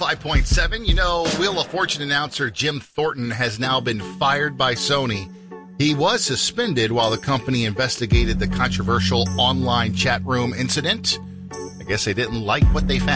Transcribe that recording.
105.7. You know, Wheel of Fortune announcer Jim Thornton has now been fired by Sony. He was suspended while the company investigated the controversial online chat room incident. I guess they didn't like what they found.